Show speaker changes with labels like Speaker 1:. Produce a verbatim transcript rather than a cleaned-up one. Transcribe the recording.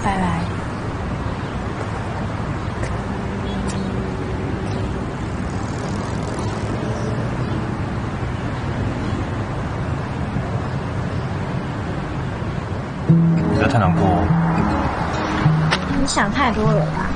Speaker 1: 拜拜。
Speaker 2: 不要太难过哦。
Speaker 1: 你想太多了吧？